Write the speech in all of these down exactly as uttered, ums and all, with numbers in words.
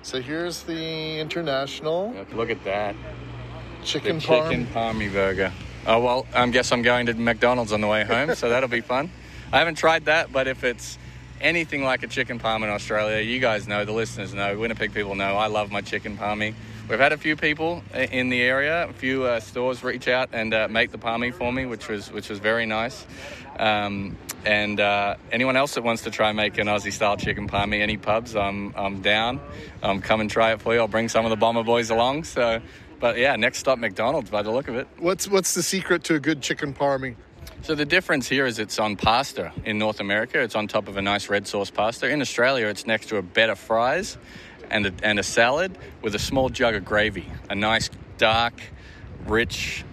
So here's the international. Look at that. Chicken the parm. chicken parmy burger. Oh, well, I guess I'm going to McDonald's on the way home, so that'll be fun. I haven't tried that, but if it's anything like a chicken parm in Australia, you guys know, the listeners know, Winnipeg people know, I love my chicken parmy. We've had a few people in the area, a few uh, stores reach out and uh, make the parmy for me, which was which was very nice. Um, and uh, anyone else that wants to try make an Aussie-style chicken parmy, any pubs, I'm I'm down. Um, come and try it for you. I'll bring some of the Bomber boys along. So, but yeah, next stop McDonald's by the look of it. What's what's the secret to a good chicken parmy? So the difference here is it's on pasta. In North America, it's on top of a nice red sauce pasta. In Australia, it's next to a bed of fries and a, and a salad with a small jug of gravy. A nice, dark, rich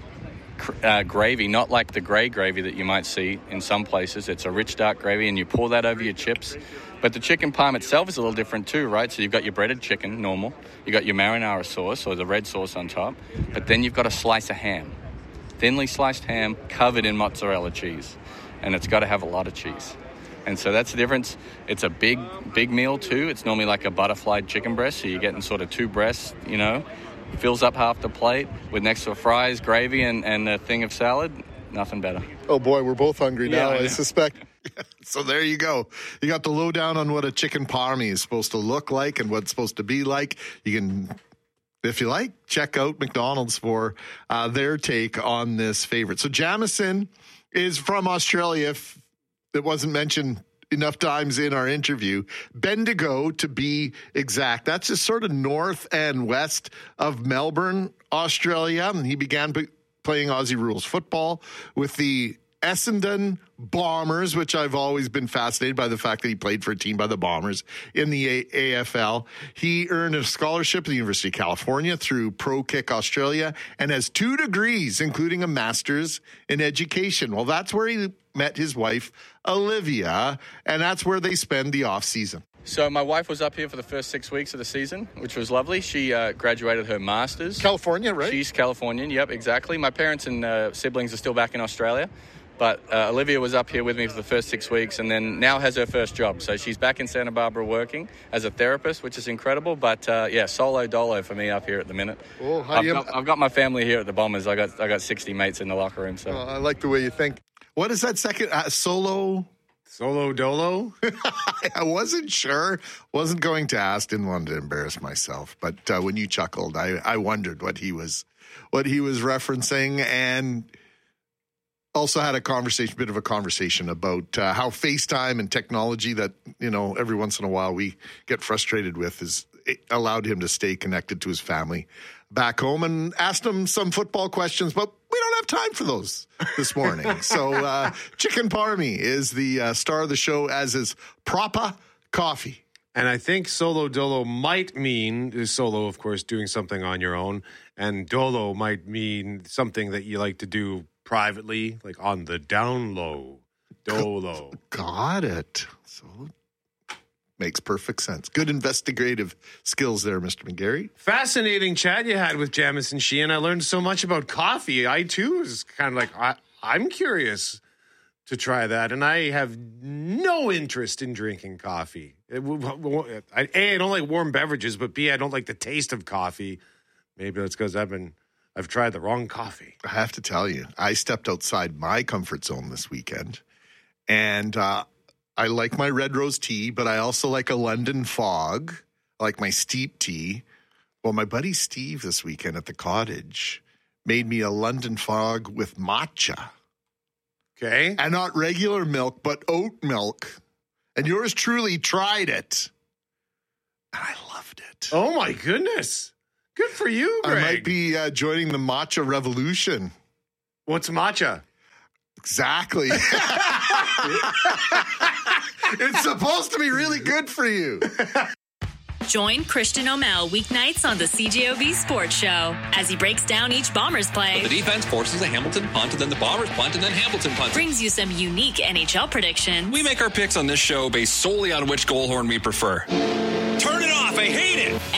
uh, gravy, not like the grey gravy that you might see in some places. It's a rich, dark gravy, and you pour that over your chips. But the chicken parm itself is a little different too, right? So you've got your breaded chicken, normal. You've got your marinara sauce, or the red sauce on top. But then you've got a slice of ham. Thinly sliced ham covered in mozzarella cheese. And it's got to have a lot of cheese. And so that's the difference. It's a big, big meal too. It's normally like a butterflied chicken breast. So you're getting sort of two breasts, you know. Fills up half the plate with next to fries, gravy, and, and a thing of salad. Nothing better. Oh boy, we're both hungry Yeah, now, I I know. suspect. So there you go. You got the lowdown on what a chicken parmy is supposed to look like and what it's supposed to be like. You can, if you like, check out McDonald's for uh, their take on this favorite. So Jamison is from Australia, if it wasn't mentioned enough times in our interview. Bendigo, to be exact. That's just sort of north and west of Melbourne, Australia. And he began p- playing Aussie rules football with the Essendon Bombers, which I've always been fascinated by the fact that he played for a team by the Bombers in the A- AFL. He earned a scholarship at the University of California through Pro Kick Australia and has two degrees, including a master's in education. Well, that's where he met his wife, Olivia, and that's where they spend the off season. So my wife was up here for the first six weeks of the season, which was lovely. She uh, graduated her master's. California, right? She's Californian, yep, exactly. My parents and uh, siblings are still back in Australia. But uh, Olivia was up here with me for the first six weeks and then now has her first job. So she's back in Santa Barbara working as a therapist, which is incredible. But, uh, yeah, solo dolo for me up here at the minute. Oh, how I've, do you... got, I've got my family here at the Bombers. I got I got sixty mates in the locker room. So Oh, I like the way you think. What is that second? Uh, solo? Solo dolo? I wasn't sure. Wasn't going to ask. Didn't want to embarrass myself. But uh, when you chuckled, I, I wondered what he was what he was referencing, and also had a conversation, bit of a conversation about uh, how FaceTime and technology that, you know, every once in a while we get frustrated with is it allowed him to stay connected to his family back home, and asked him some football questions, but we don't have time for those this morning. So uh, Chicken Parmy is the uh, star of the show, as is Propa Coffee. And I think solo dolo might mean, solo, of course, doing something on your own, and dolo might mean something that you like to do privately, like on the down low. Dolo. Got it. So makes perfect sense. Good investigative skills there, Mister McGarry. Fascinating chat you had with Jamison Sheehan. I learned so much about coffee. I, too, was kind of like, I, I'm curious to try that. And I have no interest in drinking coffee. It, I, A, I don't like warm beverages, but B, I don't like the taste of coffee. Maybe that's because I've been, I've tried the wrong coffee. I have to tell you, I stepped outside my comfort zone this weekend, and uh, I like my red rose tea, but I also like a London Fog. I like my steep tea. Well, my buddy Steve this weekend at the cottage made me a London Fog with matcha. Okay. And not regular milk, but oat milk. And yours truly tried it. And I loved it. Oh, my goodness. Good for you, Greg. I might be uh, joining the matcha revolution. What's matcha? Exactly. It's supposed to be really good for you. Join Christian O'Mell weeknights on the C J O B Sports Show as he breaks down each Bombers play, The defense forces a Hamilton punt, and then the Bombers punt, and then Hamilton punt. brings you some unique N H L predictions, We make our picks on this show based solely on which goal horn we prefer. Turn it off. I hate it. and yes,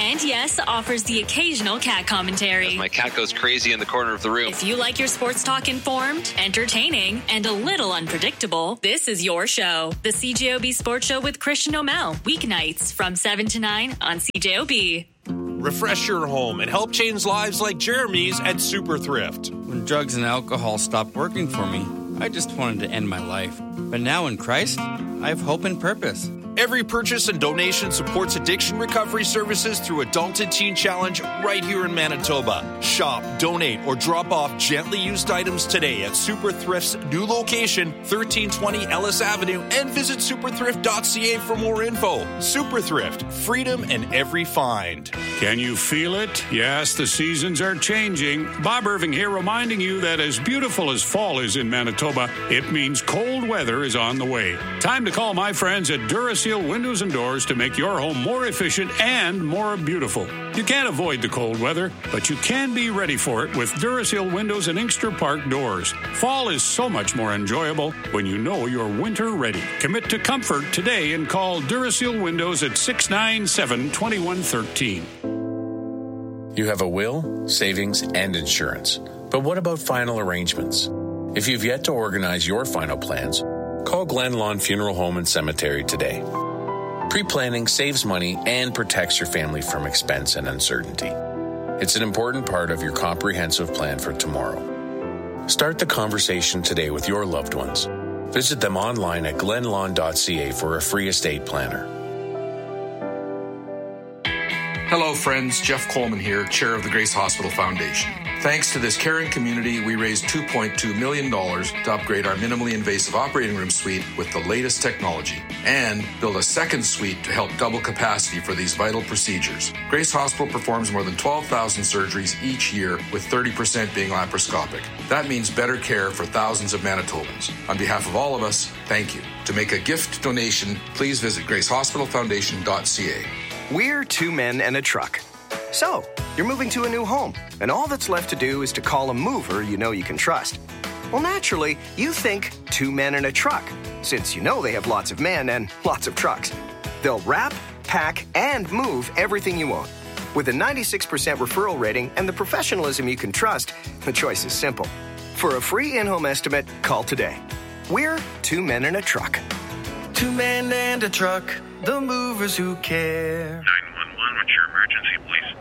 S offers the occasional cat commentary. My cat goes crazy in the corner of the room. If you like your sports talk informed, entertaining, and a little unpredictable, this is your show. The C J O B Sports Show with Christian O'Mell. Weeknights from seven to nine on C J O B. Refresh your home and help change lives like Jeremy's at Super Thrift. When drugs and alcohol stopped working for me, I just wanted to end my life. But now in Christ, I have hope and purpose. Every purchase and donation supports addiction recovery services through Adulted Teen Challenge right here in Manitoba. Shop, donate, or drop off gently used items today at Super Thrift's new location, thirteen twenty Ellis Avenue, and visit super thrift dot c a for more info. Super Thrift, freedom in every find. Can you feel it? Yes, the seasons are changing. Bob Irving here reminding you that as beautiful as fall is in Manitoba, it means cold weather is on the way. Time to call my friends at Duracell Windows and Doors to make your home more efficient and more beautiful. You can't avoid the cold weather, but you can be ready for it with Duracell Windows and Inkster Park doors. Fall is so much more enjoyable when you know you're winter ready. Commit to comfort today and call Duracell Windows at six nine seven, two one one three. You have a will, savings, and insurance. But what about final arrangements? If you've yet to organize your final plans, call Glen Lawn Funeral Home and Cemetery today. Pre-planning saves money and protects your family from expense and uncertainty. It's an important part of your comprehensive plan for tomorrow. Start the conversation today with your loved ones. Visit them online at glen lawn dot c a for a free estate planner. Hello, friends. Jeff Coleman here, chair of the Grace Hospital Foundation. Thanks to this caring community, we raised two point two million dollars to upgrade our minimally invasive operating room suite with the latest technology and build a second suite to help double capacity for these vital procedures. Grace Hospital performs more than twelve thousand surgeries each year, with thirty percent being laparoscopic. That means better care for thousands of Manitobans. On behalf of all of us, thank you. To make a gift donation, please visit grace hospital foundation dot c a. We're two men and a truck. So, you're moving to a new home, and all that's left to do is to call a mover you know you can trust. Well, naturally, you think two men and a truck, since you know they have lots of men and lots of trucks. They'll wrap, pack, and move everything you own. With a ninety-six percent referral rating and the professionalism you can trust, the choice is simple. For a free in-home estimate, call today. We're two men and a truck. Two men and a truck, the movers who care. nine one one, what's your emergency, please?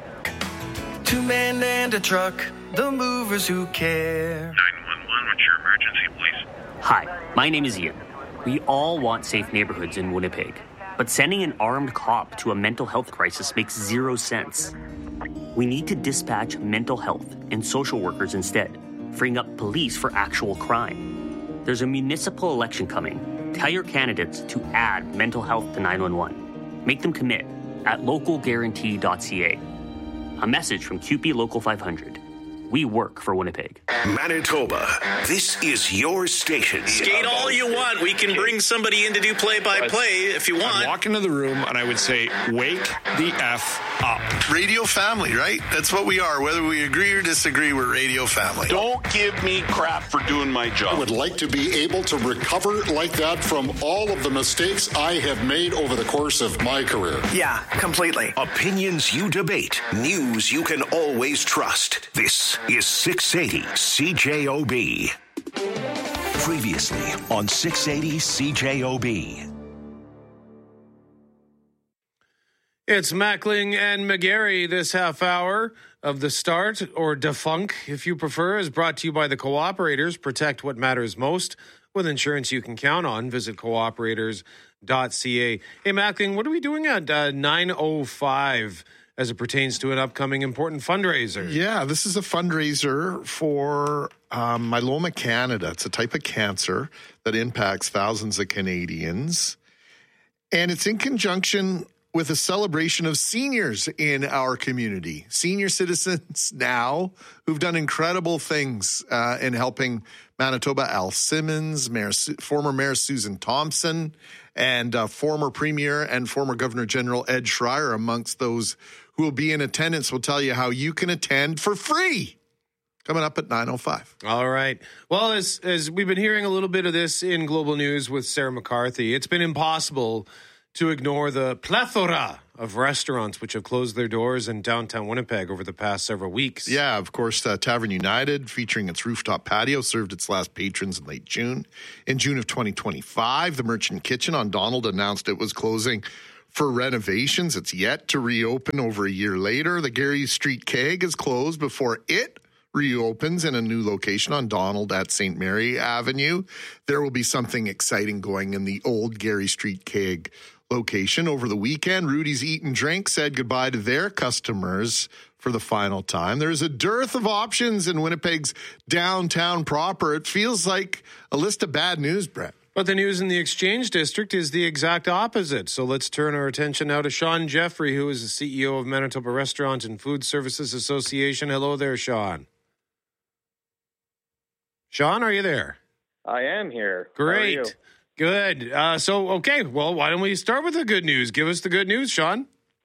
Two men and a truck, the movers who care. nine one one, what's your emergency, please? Hi, my name is Ian. We all want safe neighborhoods in Winnipeg, but sending an armed cop to a mental health crisis makes zero sense. We need to dispatch mental health and social workers instead, freeing up police for actual crime. There's a municipal election coming. Tell your candidates to add mental health to nine one one. Make them commit at local guarantee dot c a. A message from Q P Local five hundred. We work for Winnipeg. Manitoba, this is your station. Skate all you want. We can bring somebody in to do play-by-play if you want. I'd walk into the room and I would say, wake the F up. Radio family, right? That's what we are. Whether we agree or disagree, we're radio family. Don't give me crap for doing my job. I would like to be able to recover like that from all of the mistakes I have made over the course of my career. Yeah, completely. Opinions you debate. News you can always trust. This is six eighty C J O B. Previously on six eighty C J O B. It's Mackling and McGarry this half hour of The Start, or Defunk, if you prefer, is brought to you by the Cooperators. Protect what matters most with insurance you can count on. Visit cooperators dot c a. Hey, Mackling, what are we doing at uh, nine oh five as it pertains to an upcoming important fundraiser? Yeah, this is a fundraiser for um, myeloma Canada. It's a type of cancer that impacts thousands of Canadians. And it's in conjunction with a celebration of seniors in our community. Senior citizens now who've done incredible things uh, in helping Manitoba. Al Simmons, Mayor, former Mayor Susan Thompson, and uh, former Premier and former Governor General Ed Schreier amongst those who will be in attendance. Will tell you how you can attend for free. Coming up at nine oh five. All right. Well, as as we've been hearing a little bit of this in Global News with Sarah McCarthy, it's been impossible to ignore the plethora of restaurants which have closed their doors in downtown Winnipeg over the past several weeks. Yeah, of course, uh, Tavern United, featuring its rooftop patio, served its last patrons in late June. In June of twenty twenty-five, the Merchant Kitchen on Donald announced it was closing for renovations. It's yet to reopen over a year later. The Gary Street Keg is closed before it reopens in a new location on Donald at Saint Mary Avenue. There will be something exciting going in the old Gary Street Keg location over the weekend. Rudy's Eat and Drink said goodbye to their customers for the final time. There's a dearth of options in Winnipeg's downtown proper. It feels like a list of bad news, Brett. But the news in the Exchange District is the exact opposite. So let's turn our attention now to Sean Jeffrey, who is the C E O of Manitoba Restaurant and Food Services Association. Hello there, Sean. Sean, are you there? I am here. Great. Good. Uh, so, okay, well, why don't we start with the good news? Give us the good news, Sean.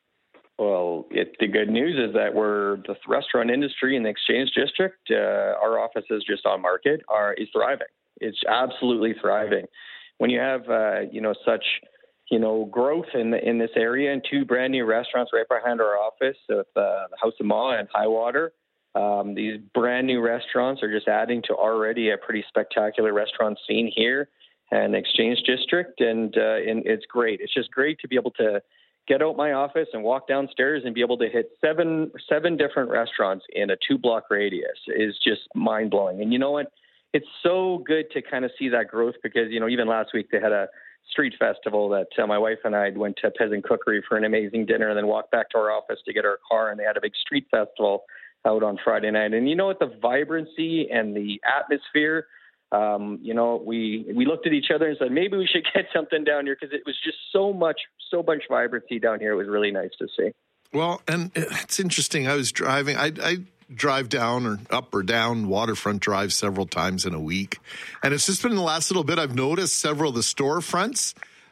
Well, it, the good news is that we're the restaurant industry in the Exchange District. Uh, our offices just on market are is thriving. It's absolutely thriving. When you have, uh, you know, such, you know, growth in the, in this area and two brand new restaurants right behind our office with uh, the House of Ma and Highwater. Um, these brand new restaurants are just adding to already a pretty spectacular restaurant scene here in Exchange District, and, uh, and it's great. It's just great to be able to get out my office and walk downstairs and be able to hit seven seven different restaurants in a two-block radius is just mind-blowing. And you know what? It's so good to kind of see that growth because, you know, even last week they had a street festival that uh, my wife and I went to Peasant Cookery for an amazing dinner and then walked back to our office to get our car, and they had a big street festival out on Friday night. And you know what, the vibrancy and the atmosphere, um, you know, we we looked at each other and said, maybe we should get something down here because it was just so much, so much vibrancy down here. It was really nice to see. Well, and it's interesting. I was driving, I, I drive down or up or down Waterfront Drive several times in a week. And it's just been in the last little bit, I've noticed several of the storefronts.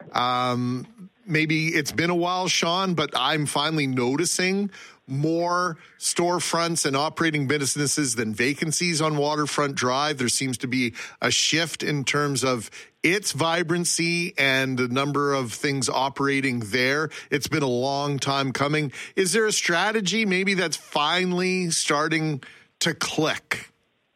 Um, maybe it's been a while, Sean, but I'm finally noticing more storefronts and operating businesses than vacancies on Waterfront Drive. There seems to be a shift in terms of its vibrancy and the number of things operating there. It's been a long time coming. Is there a strategy maybe that's finally starting to click?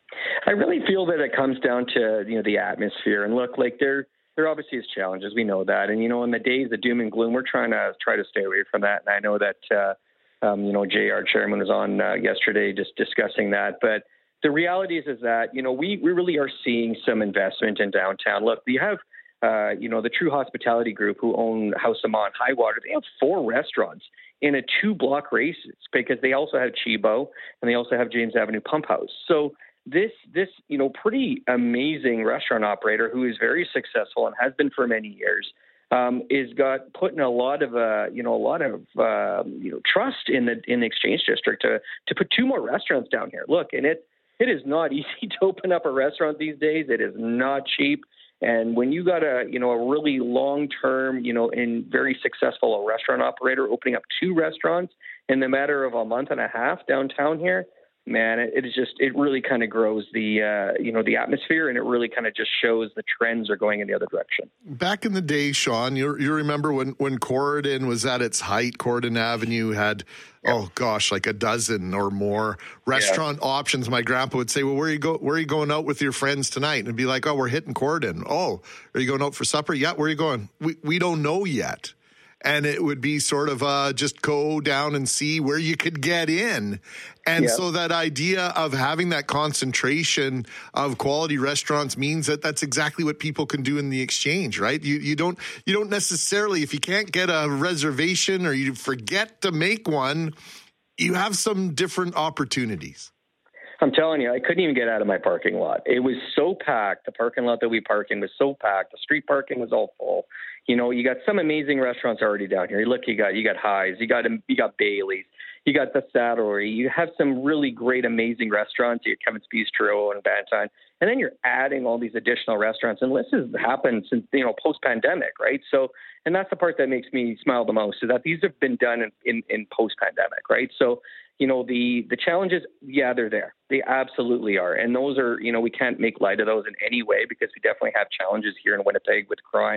I really feel that it comes down to, you know, the atmosphere. And look, like there, there obviously is challenges. We know that. And, you know, in the days of doom and gloom, we're trying to try to stay away from that. And I know that, uh, Um, you know, Jay, our chairman, was on uh, yesterday just discussing that. But the reality is, is that, you know, we, we really are seeing some investment in downtown. Look, we have, uh, you know, the True Hospitality Group who own House of Ma and Highwater. They have four restaurants in a two-block radius because they also have Chibo and they also have James Avenue Pump House. So this, this, you know, pretty amazing restaurant operator who is very successful and has been for many years, Um, is got putting a lot of uh, you know a lot of uh, you know trust in the in the Exchange District to to put two more restaurants down here. Look, and it it is not easy to open up a restaurant these days. It is not cheap, and when you got a you know a really long term you know and very successful restaurant operator opening up two restaurants in the matter of a month and a half downtown here, man, it, it is just it really kind of grows the uh, you know the atmosphere, and it really kind of just shows the trends are going in the other direction. Back in the day, Sean, you you remember when when Corridon was at its height? Corridon Avenue had yeah. oh gosh, like a dozen or more restaurant yeah. options. My grandpa would say, "Well, where are you go? Where are you going out with your friends tonight?" And it'd be like, "Oh, we're hitting Corridon. Oh, are you going out for supper? Yeah, where are you going? We we don't know yet." And it would be sort of uh, just go down and see where you could get in. And yeah. so that idea of having that concentration of quality restaurants means that that's exactly what people can do in the Exchange, right? You you don't you don't necessarily, if you can't get a reservation or you forget to make one, you have some different opportunities. I'm telling you, I couldn't even get out of my parking lot. It was so packed. The parking lot that we park in was so packed. The street parking was all full. You know, you got some amazing restaurants already down here. Look, you got you got Highs, you got you got Bailey's, you got the Saddlery. You have some really great, amazing restaurants. You got Kevin's Bistro and Banton, and then you're adding all these additional restaurants. And this has happened since you know post-pandemic, right? So, and that's the part that makes me smile the most is that these have been done in, in, in post-pandemic, right? So. You know, the, the challenges, yeah, they're there. They absolutely are. And those are, you know, we can't make light of those in any way because we definitely have challenges here in Winnipeg with crime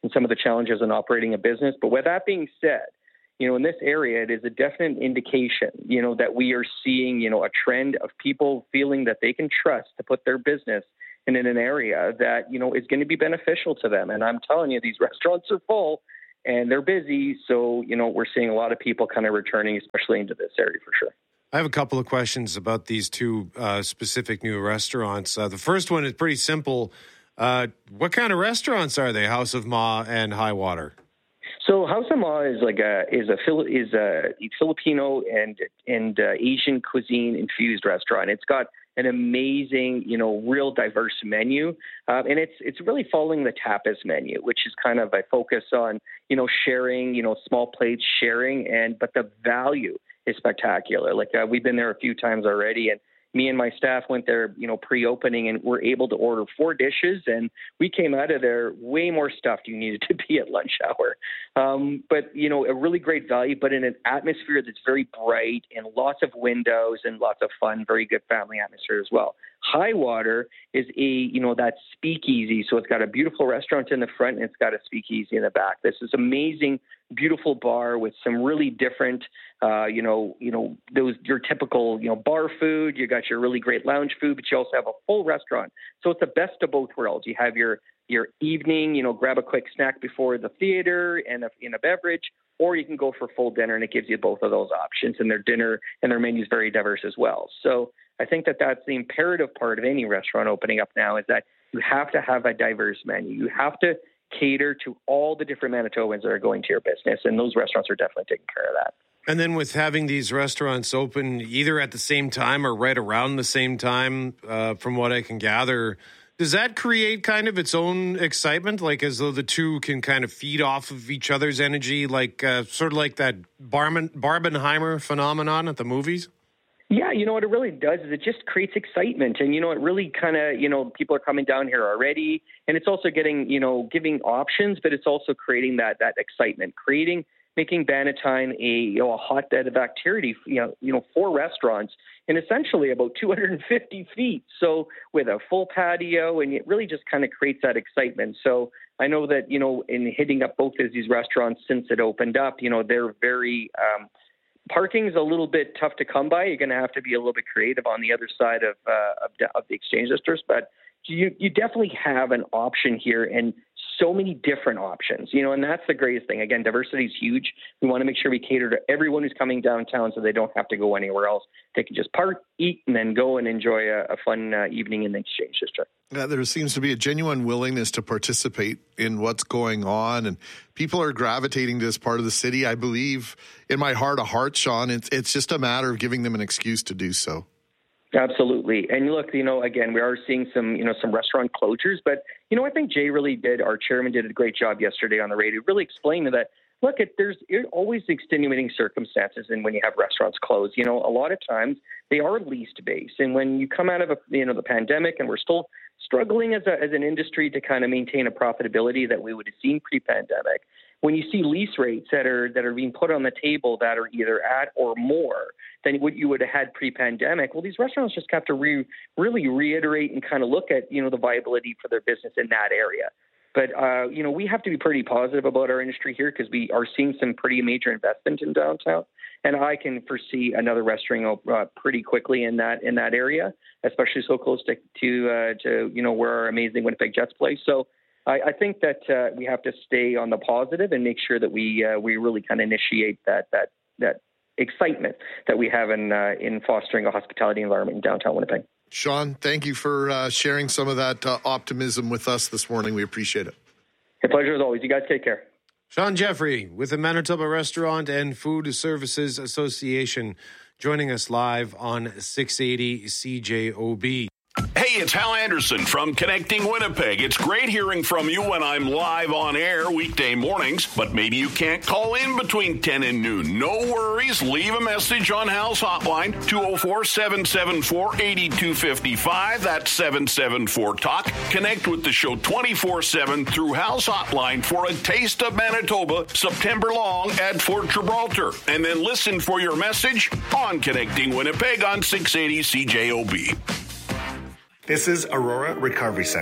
and some of the challenges in operating a business. But with that being said, you know, in this area, it is a definite indication, you know, that we are seeing, you know, a trend of people feeling that they can trust to put their business in an area that, you know, is going to be beneficial to them. And I'm telling you, these restaurants are full and they're busy. So, you know, we're seeing a lot of people kind of returning, especially into this area for sure. I have a couple of questions about these two uh, specific new restaurants. Uh, the first one is pretty simple. Uh, what kind of restaurants are they? House of Ma and High Water? So House of Ma is like a is a is a Filipino and and uh, Asian cuisine infused restaurant. It's got an amazing, you know, real diverse menu, uh, and it's it's really following the tapas menu, which is kind of a focus on, you know, sharing, you know, small plates, sharing, and but the value is spectacular. Like uh, we've been there a few times already, and me and my staff went there, you know, pre-opening, and were able to order four dishes, and we came out of there way more stuffed you needed to be at lunch hour. Um, but, you know, a really great value, but in an atmosphere that's very bright and lots of windows and lots of fun, very good family atmosphere as well. High Water is a, you know, that speakeasy. So it's got a beautiful restaurant in the front and it's got a speakeasy in the back. This is amazing, beautiful bar with some really different, uh, you know, you know, those, your typical, you know, bar food. You got your really great lounge food, but you also have a full restaurant. So it's the best of both worlds. You have your, your evening, you know, grab a quick snack before the theater and a, in a beverage, or you can go for full dinner, and it gives you both of those options. And their dinner and their menu is very diverse as well. So I think that that's the imperative part of any restaurant opening up now, is that you have to have a diverse menu. You have to cater to all the different Manitobans that are going to your business, and those restaurants are definitely taking care of that. And then with having these restaurants open either at the same time or right around the same time, uh, from what I can gather, does that create kind of its own excitement, like as though the two can kind of feed off of each other's energy, like uh, sort of like that Barben- Barbenheimer phenomenon at the movies? Yeah, you know what it really does is it just creates excitement. And, you know, it really kind of, you know, people are coming down here already. And it's also getting, you know, giving options, but it's also creating that that excitement, creating, making Bannatyne a, you know, a hotbed of activity, you know, you know, for restaurants in essentially about two hundred fifty feet. So with a full patio, and it really just kind of creates that excitement. So I know that, you know, in hitting up both of these restaurants since it opened up, you know, they're very, um, parking is a little bit tough to come by. You're going to have to be a little bit creative on the other side of uh, of, the, of the exchange districts, but you you definitely have an option here, and so many different options, you know, and that's the greatest thing. Again, diversity is huge. We want to make sure we cater to everyone who's coming downtown so they don't have to go anywhere else. They can just park, eat, and then go and enjoy a, a fun uh, evening in the exchange district. Yeah, there seems to be a genuine willingness to participate in what's going on, and people are gravitating to this part of the city. I believe in my heart of hearts, Sean, it's, it's just a matter of giving them an excuse to do so. Absolutely. And look, you know, again, we are seeing some, you know, some restaurant closures, but, you know, I think Jay really did, our chairman did a great job yesterday on the radio, really explaining that, look, it, there's always extenuating circumstances and when you have restaurants closed. You know, a lot of times they are leased-based. And when you come out of, a, you know, the pandemic and we're still struggling as, a, as an industry to kind of maintain a profitability that we would have seen pre-pandemic, when you see lease rates that are that are being put on the table that are either at or more than what you would have had pre-pandemic, well, these restaurants just have to re, really reiterate and kind of look at, you know, the viability for their business in that area. But, uh, you know, we have to be pretty positive about our industry here because we are seeing some pretty major investment in downtown. And I can foresee another restaurant uh, pretty quickly in that in that area, especially so close to, to, uh, to you know, where our amazing Winnipeg Jets play. So I, I think that uh, we have to stay on the positive and make sure that we uh, we really kind of initiate that that that excitement that we have in uh, in fostering a hospitality environment in downtown Winnipeg. Sean, thank you for uh, sharing some of that uh, optimism with us this morning. We appreciate it. A pleasure as always. You guys take care. Sean Jeffrey with the Manitoba Restaurant and Food Services Association joining us live on six eighty C J O B. Hey, it's Hal Anderson from Connecting Winnipeg. It's great hearing from you when I'm live on air weekday mornings, but maybe you can't call in between ten and noon. No worries. Leave a message on Hal's hotline, two oh four, seven seven four, eight two five five. That's seven seven four talk. Connect with the show twenty-four seven through Hal's hotline for a taste of Manitoba September long at Fort Gibraltar. And then listen for your message on Connecting Winnipeg on six eighty C J O B. This is Aurora Recovery Center.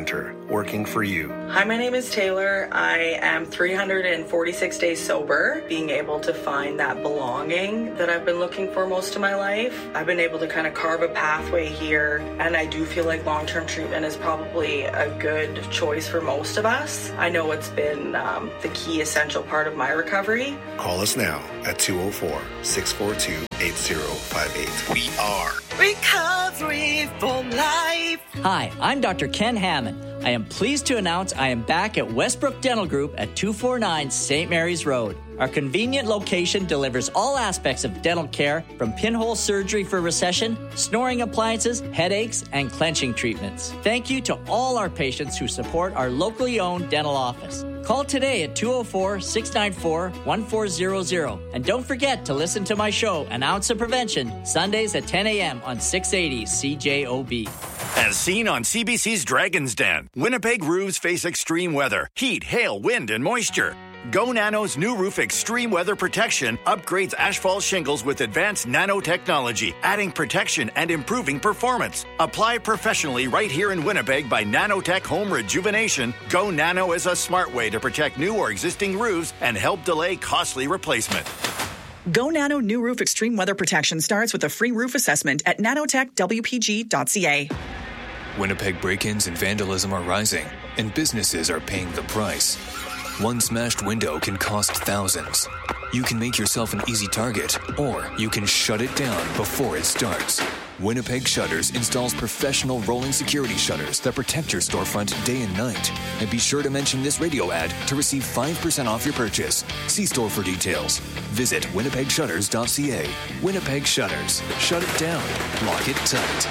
working for you. Hi, my name is Taylor. I am three hundred forty-six days sober, being able to find that belonging that I've been looking for most of my life. I've been able to kind of carve a pathway here, and I do feel like long-term treatment is probably a good choice for most of us. I know it's been um, the key essential part of my recovery. Call us now at two oh four, six four two, eight oh five eight. We are Recovery for Life. Hi, I'm Doctor Ken Hammond. I am pleased to announce I am back at Westbrook Dental Group at two forty-nine Saint Mary's Road. Our convenient location delivers all aspects of dental care, from pinhole surgery for recession, snoring appliances, headaches, and clenching treatments. Thank you to all our patients who support our locally owned dental office. Call today at two oh four, six nine four, one four zero zero. And don't forget to listen to my show, An Ounce of Prevention, Sundays at ten a.m. on six eighty C J O B. As seen on C B C's Dragon's Den, Winnipeg roofs face extreme weather, heat, hail, wind, and moisture. Go Nano's new roof extreme weather protection upgrades asphalt shingles with advanced nanotechnology, adding protection and improving performance. Apply professionally right here in Winnipeg by Nanotech Home Rejuvenation. Go Nano is a smart way to protect new or existing roofs and help delay costly replacement. Go Nano New Roof Extreme Weather Protection starts with a free roof assessment at nanotech w p g dot c a. Winnipeg break-ins and vandalism are rising, and businesses are paying the price. One smashed window can cost thousands. You can make yourself an easy target, or you can shut it down before it starts. Winnipeg Shutters installs professional rolling security shutters that protect your storefront day and night. And be sure to mention this radio ad to receive five percent off your purchase. See store for details. Visit winnipeg shutters dot c a. Winnipeg Shutters. Shut it down. Lock it tight.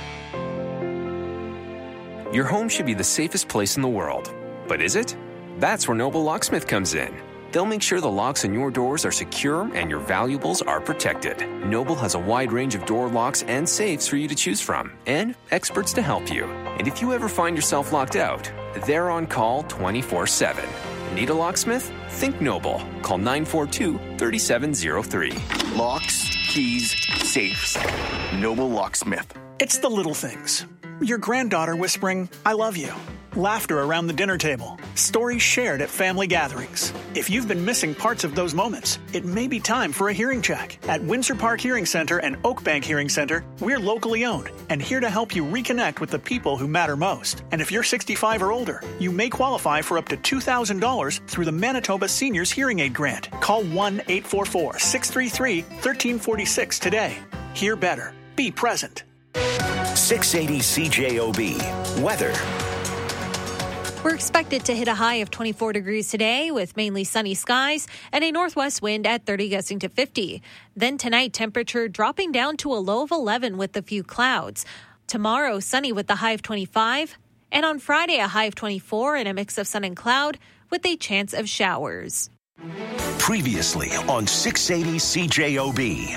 Your home should be the safest place in the world. But is it? That's where Noble Locksmith comes in. They'll make sure the locks on your doors are secure and your valuables are protected. Noble has a wide range of door locks and safes for you to choose from, and experts to help you. And if you ever find yourself locked out, they're on call twenty-four seven. Need a locksmith? Think Noble. Call nine four two, three seven zero three. Locks, keys, safes. Noble Locksmith. It's the little things. Your granddaughter whispering, "I love you." Laughter around the dinner table. Stories shared at family gatherings. If you've been missing parts of those moments, it may be time for a hearing check. At Windsor Park Hearing Center and Oakbank Hearing Center, we're locally owned and here to help you reconnect with the people who matter most. And if you're sixty-five or older, you may qualify for up to two thousand dollars through the Manitoba Seniors Hearing Aid Grant. Call one eight four four, six three three, one three four six today. Hear better. Be present. six eighty C J O B. Weather. We're expected to hit a high of twenty-four degrees today with mainly sunny skies and a northwest wind at thirty gusting to fifty. Then tonight, temperature dropping down to a low of eleven with a few clouds. Tomorrow, sunny with a high of twenty-five. And on Friday, a high of twenty-four and a mix of sun and cloud with a chance of showers. Previously on six eighty C J O B.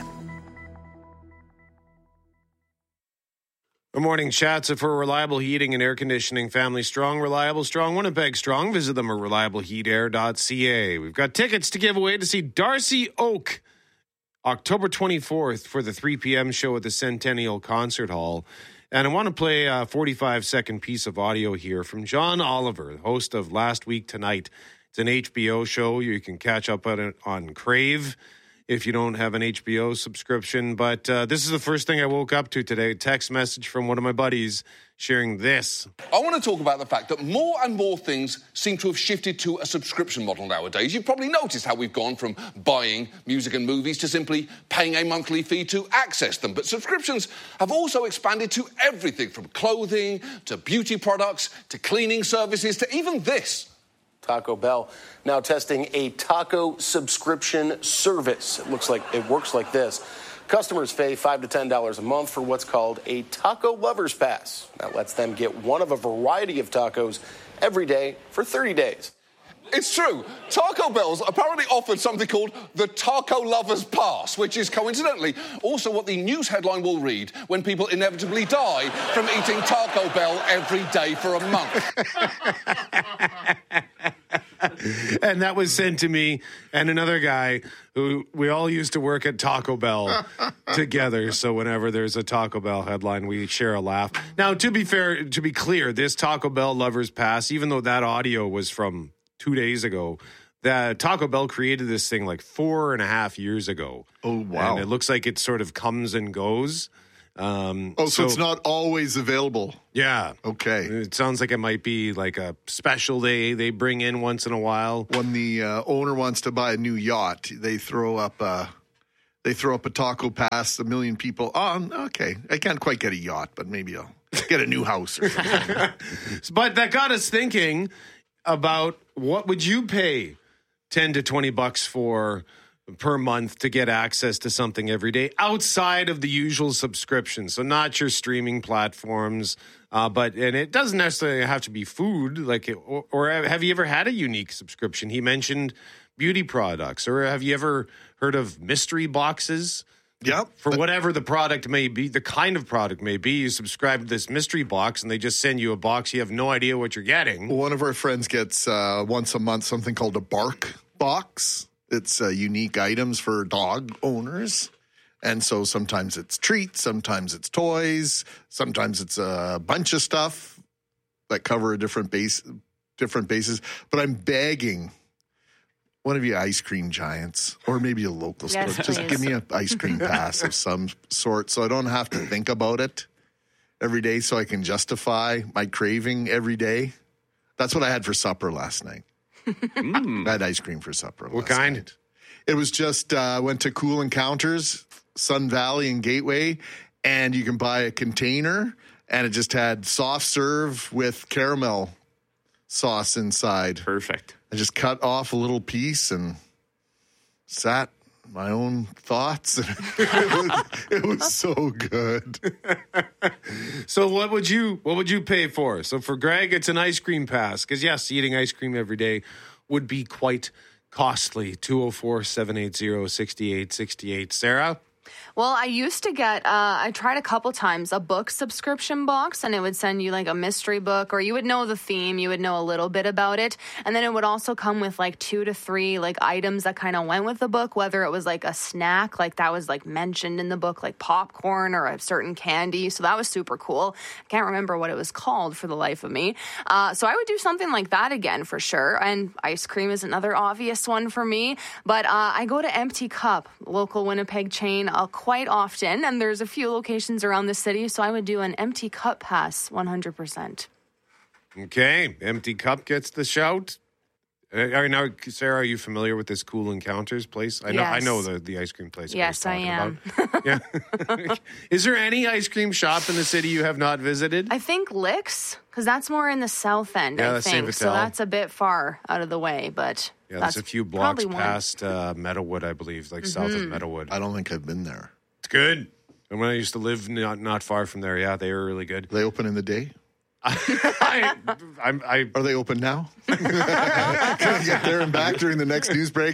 Good morning, chats. For reliable heating and air conditioning, Family Strong, reliable, strong, Winnipeg Strong. Visit them at reliable heat air dot c a. We've got tickets to give away to see Darcy Oak October twenty-fourth for the three p.m. show at the Centennial Concert Hall. And I want to play a forty-five second piece of audio here from John Oliver, the host of Last Week Tonight. It's an H B O show. You can catch up on it on Crave if you don't have an H B O subscription. But uh, this is the first thing I woke up to today. A text message from one of my buddies sharing this. I want to talk about the fact that more and more things seem to have shifted to a subscription model nowadays. You've probably noticed how we've gone from buying music and movies to simply paying a monthly fee to access them. But subscriptions have also expanded to everything from clothing to beauty products to cleaning services to even this. Taco Bell now testing a taco subscription service. It looks like it works like this. Customers pay five to ten dollars a month for what's called a Taco Lovers Pass. That lets them get one of a variety of tacos every day for thirty days. It's true. Taco Bell's apparently offered something called the Taco Lovers Pass, which is coincidentally also what the news headline will read when people inevitably die from eating Taco Bell every day for a month. And that was sent to me and another guy who we all used to work at Taco Bell together. So whenever there's a Taco Bell headline, we share a laugh. Now, to be fair, to be clear, this Taco Bell Lovers Pass, even though that audio was from two days ago, that Taco Bell created this thing like four and a half years ago. Oh, wow. And it looks like it sort of comes and goes. Um, oh, so, so it's not always available. Yeah. Okay. It sounds like it might be like a special they they bring in once in a while. When the uh, owner wants to buy a new yacht, they throw up a, they throw up a taco pass, a million people. Oh, okay. I can't quite get a yacht, but maybe I'll get a new house or something. But that got us thinking about what would you pay ten to twenty bucks for per month to get access to something every day outside of the usual subscription. So not your streaming platforms, uh, but, and it doesn't necessarily have to be food, like, it, or, or have you ever had a unique subscription? He mentioned beauty products, or have you ever heard of mystery boxes? Yep. For whatever the product may be, the kind of product may be, you subscribe to this mystery box and they just send you a box. You have no idea what you're getting. One of our friends gets uh, once a month something called a bark box. It's uh, unique items for dog owners. And so sometimes it's treats, sometimes it's toys, sometimes it's a bunch of stuff that cover a different base, different bases. But I'm begging one of you ice cream giants, or maybe a local Yes, store, just please. give me an ice cream pass of some sort so I don't have to think about it every day, so I can justify my craving every day. That's what I had for supper last night. Mm. I had ice cream for supper. What last kind? night. It was just, uh, went to Cool Encounters, Sun Valley and Gateway, and you can buy a container, and it just had soft serve with caramel sauce inside. Perfect. I just cut off a little piece and sat my own thoughts. it, was, it was so good. So what would you what would you pay for? So for Greg, it's an ice cream pass, because yes, eating ice cream every day would be quite costly. two oh four, seven eight zero, six eight six eight. Sarah? Well, I used to get, uh, I tried a couple times, a book subscription box, and it would send you like a mystery book, or you would know the theme, you would know a little bit about it. And then it would also come with like two to three like items that kind of went with the book, whether it was like a snack, like that was like mentioned in the book, like popcorn or a certain candy. So that was super cool. I can't remember what it was called for the life of me. Uh, so I would do something like that again for sure. And ice cream is another obvious one for me. But uh, I go to Empty Cup, local Winnipeg chain, uh, quite often, and there's a few locations around the city, so I would do an Empty Cup pass one hundred percent. Okay, Empty Cup gets the shout. Uh, are- now, Sarah, are you familiar with this Cool Encounters place? I know, I Yes. know the, the ice cream place. Yes, I am. About. Yeah. Is there any ice cream shop in the city you have not visited? I think Licks, because that's more in the south end, Yeah, I that's think. So Saint-Vital. that's a bit far out of the way, but Yeah, that's there's a few blocks probably one. past uh, Meadowwood, I believe, like south of Mhm. Meadowwood. I don't think I've been there. It's good. And when I used to live not not far from there, yeah, they were really good. They open in the day? I, I'm, I, Are they open now? Can I get there and back during the next news break?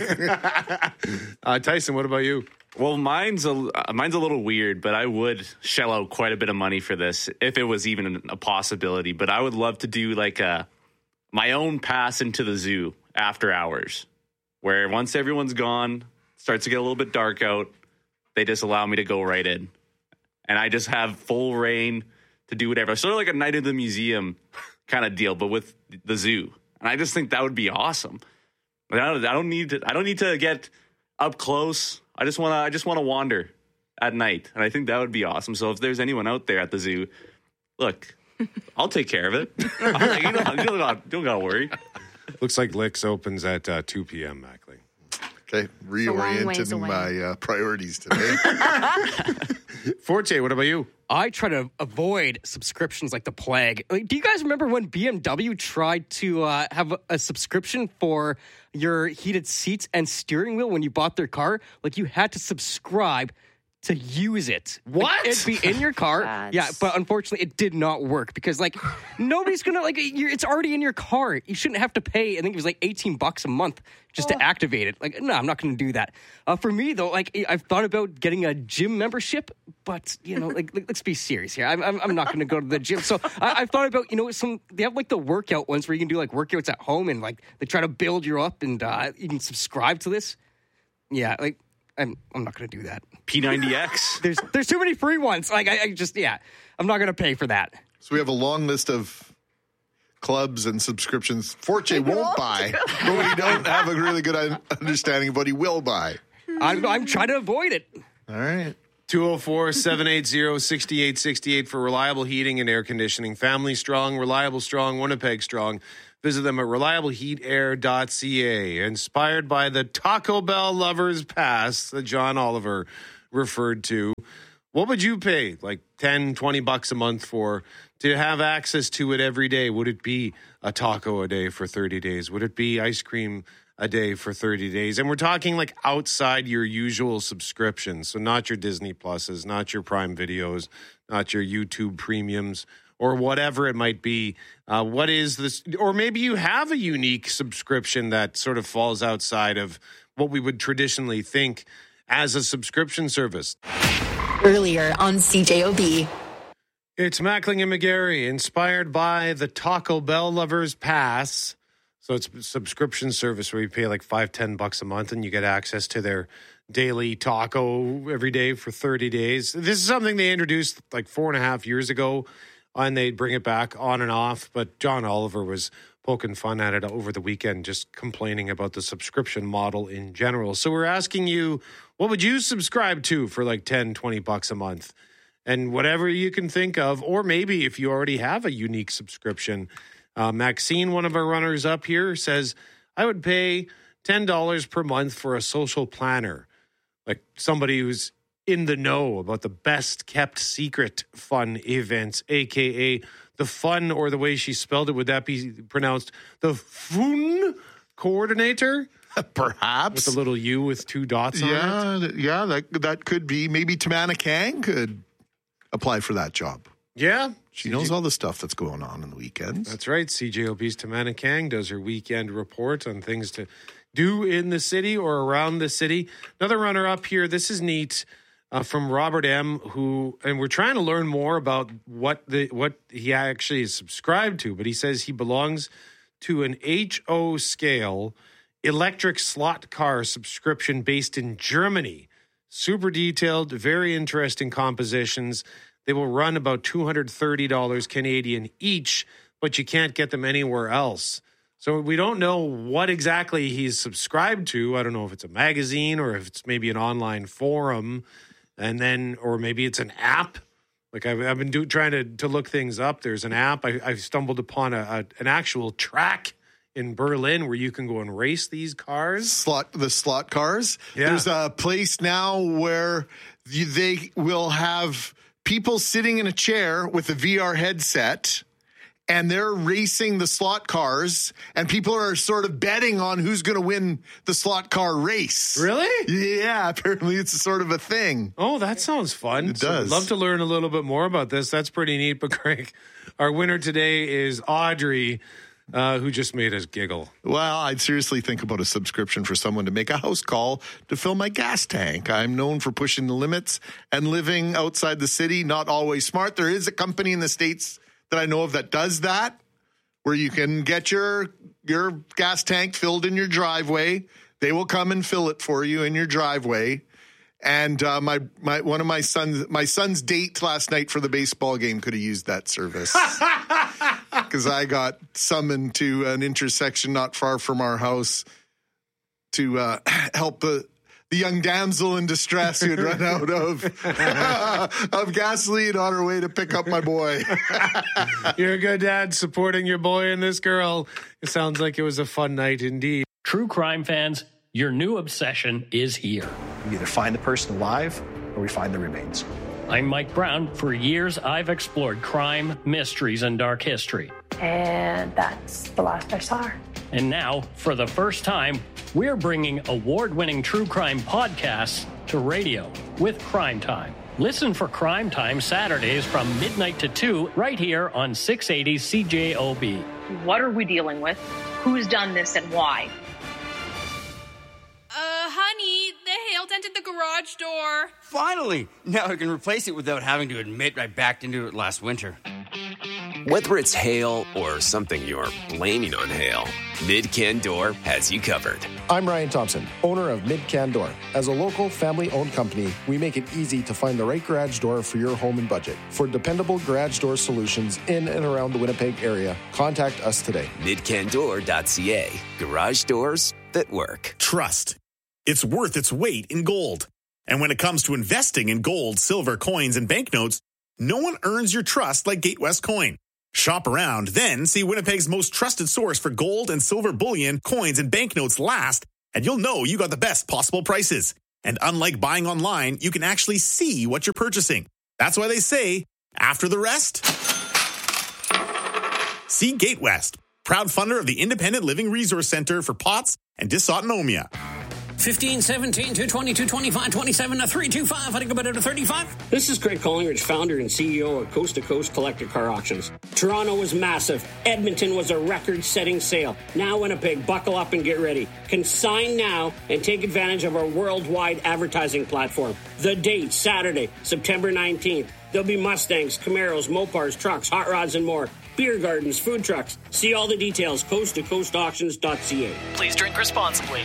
uh, Tyson, what about you? Well, mine's a uh, mine's a little weird, but I would shell out quite a bit of money for this if it was even a possibility. But I would love to do like a my own pass into the zoo after hours, where once everyone's gone, starts to get a little bit dark out, they just allow me to go right in, and I just have full reign to do whatever. Sort of like a night in the museum kind of deal, but with the zoo. And I just think that would be awesome. I don't, I don't need to. I don't need to get up close. I just want to. I just want to wander at night, and I think that would be awesome. So if there's anyone out there at the zoo, look, I'll take care of it. I'm like, you, don't, you, don't, gotta- you don't gotta worry. Looks like Licks opens at uh, two p.m., Mackley. Okay, reorienting my uh, priorities today. Forte, what about you? I try to avoid subscriptions like the plague. Like, do you guys remember when B M W tried to uh, have a, a subscription for your heated seats and steering wheel when you bought their car? Like, you had to subscribe to use it. What? Like, it'd be in your car. That's... Yeah, but unfortunately, it did not work because, like, nobody's gonna like. You're, it's already in your car. You shouldn't have to pay. I think it was like eighteen bucks a month just oh. to activate it. Like, no, I'm not going to do that. Uh, for me though, like, I've thought about getting a gym membership, but you know, like, let's be serious here. I'm, I'm, I'm not going to go to the gym. So I, I've thought about, you know, some they have like the workout ones where you can do like workouts at home and like they try to build you up and uh, you can subscribe to this. Yeah, like. I'm I'm not going to do that. P ninety X. There's there's too many free ones. Like I, I just yeah, I'm not going to pay for that. So we have a long list of clubs and subscriptions Forte won't buy, but we don't have a really good understanding of what he will buy. I'm I'm trying to avoid it. All right. two oh four, seven eight zero, six eight six eight for reliable heating and air conditioning. Family strong, reliable strong, Winnipeg strong. Visit them at reliable heat air dot c a. Inspired by the Taco Bell Lovers Pass that John Oliver referred to. What would you pay, like ten, twenty bucks a month for, to have access to it every day? Would it be a taco a day for thirty days? Would it be ice cream a day for thirty days? And we're talking like outside your usual subscriptions. So not your Disney Pluses, not your Prime Videos, not your YouTube Premiums, or whatever it might be. Uh, what is this? Or maybe you have a unique subscription that sort of falls outside of what we would traditionally think as a subscription service. Earlier on C J O B. It's Mackling and McGarry, inspired by the Taco Bell Lovers Pass. So it's a subscription service where you pay like five, ten bucks a month and you get access to their daily taco every day for thirty days. This is something they introduced like four and a half years ago, and they'd bring it back on and off. But John Oliver was poking fun at it over the weekend, just complaining about the subscription model in general. So we're asking you, what would you subscribe to for like ten, twenty bucks a month? And whatever you can think of, or maybe if you already have a unique subscription. Uh, Maxine, one of our runners up here, says, I would pay ten dollars per month for a social planner, like somebody who's in the know about the best kept secret fun events, a k a the fun, or the way she spelled it, would that be pronounced the fun coordinator? Perhaps. With a little U with two dots on yeah, it? Yeah, that, that could be. Maybe Tamana Kang could apply for that job. Yeah. She knows all the stuff that's going on in the weekends. That's right. C J O B's Tamana Kang does her weekend report on things to do in the city or around the city. Another runner up here, this is neat, uh, from Robert M., who, and we're trying to learn more about what the what he actually is subscribed to, but he says he belongs to an H O scale electric slot car subscription based in Germany. Super detailed, very interesting compositions. They will run about two hundred thirty dollars Canadian each, but you can't get them anywhere else. So we don't know what exactly he's subscribed to. I don't know if it's a magazine or if it's maybe an online forum, and then, or maybe it's an app. Like I've, I've been do, trying to, to look things up. There's an app. I, I've stumbled upon a, a an actual track in Berlin where you can go and race these cars. Slot the slot cars. Yeah. There's a place now where you, they will have people sitting in a chair with a V R headset, and they're racing the slot cars, and people are sort of betting on who's going to win the slot car race. Really? Yeah, apparently it's sort of a thing. Oh, that sounds fun. It So does. I'd love to learn a little bit more about this. That's pretty neat. But Craig, our winner today is Audrey, uh, who just made us giggle. Well, I'd seriously think about a subscription for someone to make a house call to fill my gas tank. I'm known for pushing the limits and living outside the city, not always smart. There is a company in the States that I know of that does that, where you can get your your gas tank filled in your driveway. They will come and fill it for you in your driveway. And uh, my my one of my sons my son's date last night for the baseball game could have used that service. Because I got summoned to an intersection not far from our house to uh, help the, the young damsel in distress who had run out of of gasoline on her way to pick up my boy. You're a good dad supporting your boy and this girl. It sounds like it was a fun night indeed. True crime fans, your new obsession is here. We either find the person alive or we find the remains. I'm Mike Brown. For years, I've explored crime, mysteries, and dark history. And that's the last I saw her. And now, for the first time, we're bringing award-winning true crime podcasts to to radio with Crime Time. Listen for Crime Time Saturdays from midnight to two right here on six eighty C J O B. What are we dealing with? Who's done this and why? Uh, honey, the hail dented the garage door. Finally! Now I can replace it without having to admit I backed into it last winter. Whether it's hail or something you're blaming on hail, Mid-Can Door has you covered. I'm Ryan Thompson, owner of Mid-Can Door. As a local, family-owned company, we make it easy to find the right garage door for your home and budget. For dependable garage door solutions in and around the Winnipeg area, contact us today. mid can door dot c a. Garage doors that work. Trust. It's worth its weight in gold. And when it comes to investing in gold, silver, coins, and banknotes, no one earns your trust like Gatewest Coin. Shop around, then see Winnipeg's most trusted source for gold and silver bullion, coins, and banknotes last, and you'll know you got the best possible prices. And unlike buying online, you can actually see what you're purchasing. That's why they say, after the rest, see Gatewest, proud funder of the Independent Living Resource Center for P O T S and Dysautonomia. fifteen, seventeen, two twenty, two twenty-five, twenty-seven, three two five. I think about it at thirty-five. This is Craig Collingridge, founder and C E O of Coast to Coast Collector Car Auctions. Toronto was massive. Edmonton was a record-setting sale. Now Winnipeg, buckle up and get ready. Consign now and take advantage of our worldwide advertising platform. The date, Saturday, September nineteenth. There'll be Mustangs, Camaros, Mopars, trucks, hot rods, and more. Beer gardens, food trucks. See all the details, coast to coast auctions dot c a. Please drink responsibly.